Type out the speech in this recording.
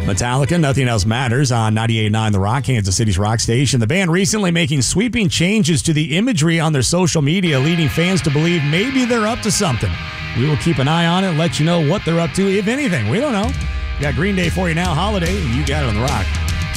Metallica, Nothing Else Matters on 98.9 The Rock, Kansas City's rock station. The band recently making sweeping changes to the imagery on their social media, leading fans to believe maybe they're up to something. We will keep an eye on it and let you know what they're up to, if anything. We don't know. We got Green Day for you now, Holiday, and you got it on The Rock.